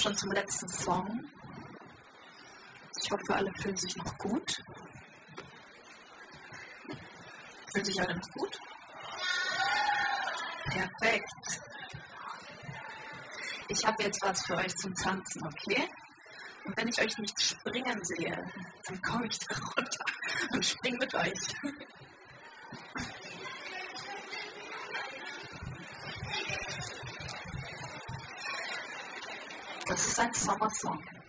schon zum letzten Song. Ich hoffe, alle fühlen sich noch gut. Fühlen sich alle noch gut? Perfekt. Ich habe jetzt was für euch zum Tanzen, okay? Und wenn ich euch nicht springen sehe, dann komme ich da runter und springe mit euch. Das ist ein Sommersong.